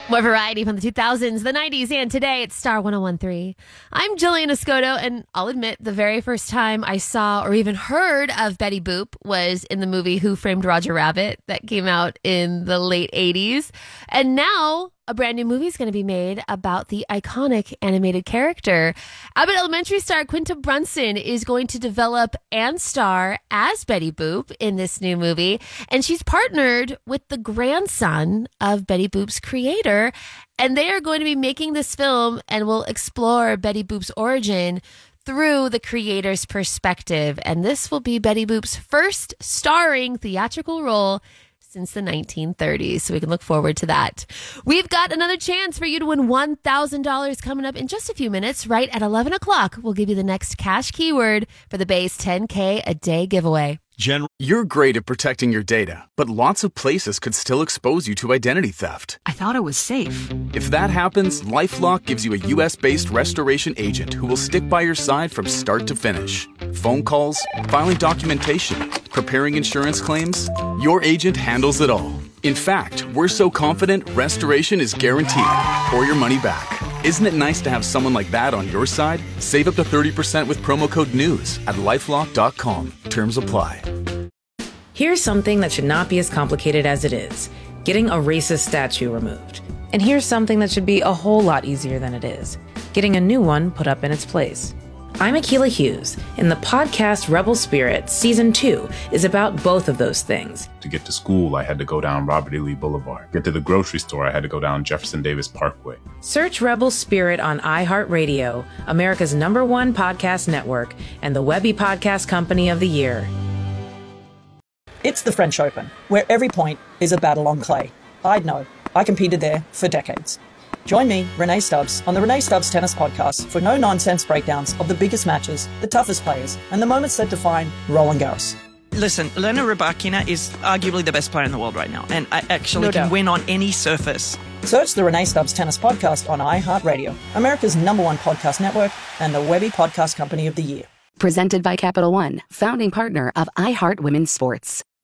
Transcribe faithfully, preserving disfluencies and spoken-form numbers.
More variety from the two thousands, the nineties, and today it's Star one oh one point three. I'm Jillian Escoto, and I'll admit the very first time I saw or even heard of Betty Boop was in the movie Who Framed Roger Rabbit that came out in the late eighties. And now a brand new movie is going to be made about the iconic animated character. Abbott Elementary star Quinta Brunson is going to develop and star as Betty Boop in this new movie. And she's partnered with the grandson of Betty Boop's creator. And they are going to be making this film and will explore Betty Boop's origin through the creator's perspective. And this will be Betty Boop's first starring theatrical role since the nineteen thirties, so we can look forward to that. We've got another chance for you to win one thousand dollars coming up in just a few minutes. Right at eleven o'clock, we'll give you the next cash keyword for the Bay's ten K a day giveaway. Gen- You're great at protecting your data, but lots of places could still expose you to identity theft. I thought it was safe. If that happens, LifeLock gives you a U S-based restoration agent who will stick by your side from start to finish. Phone calls, filing documentation, preparing insurance claims, your agent handles it all. In fact, we're so confident restoration is guaranteed or your money back. Isn't it nice to have someone like that on your side? Save up to thirty percent with promo code NEWS at lifelock dot com. Terms apply. Here's something that should not be as complicated as it is: getting a racist statue removed. And here's something that should be a whole lot easier than it is: getting a new one put up in its place. I'm Akilah Hughes, and the podcast Rebel Spirit Season two is about both of those things. To get to school, I had to go down Robert E. Lee Boulevard. Get to the grocery store, I had to go down Jefferson Davis Parkway. Search Rebel Spirit on iHeartRadio, America's number one podcast network, and the Webby Podcast Company of the Year. It's the French Open, where every point is a battle on clay. I'd know. I competed there for decades. Join me, Renee Stubbs, on the Renee Stubbs Tennis Podcast for no-nonsense breakdowns of the biggest matches, the toughest players, and the moments that define Roland Garros. Listen, Elena Rybakina is arguably the best player in the world right now, and I actually No can doubt. win on any surface. Search the Renee Stubbs Tennis Podcast on iHeartRadio, America's number one podcast network, and the Webby Podcast Company of the Year. Presented by Capital One, founding partner of iHeart Women's Sports.